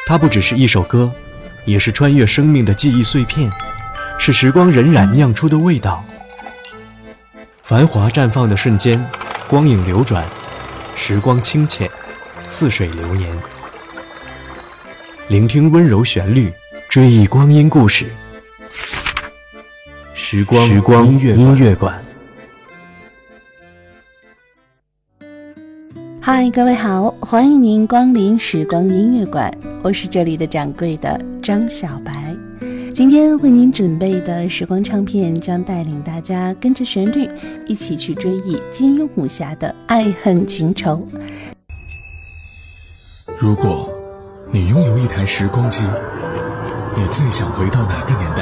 它不只是一首歌，也是穿越生命的记忆碎片，是时光荏苒酿出的味道。繁华绽放的瞬间，光影流转，时光清浅，似水流年。聆听温柔旋律，追忆光阴故事。时光音乐馆。 嗨，各位好，欢迎您光临时光音乐馆，我是这里的掌柜的张小白。今天为您准备的时光唱片将带领大家跟着旋律一起去追忆金庸武侠的爱恨情仇。 如果你拥有一台时光机，你最想回到哪个年代？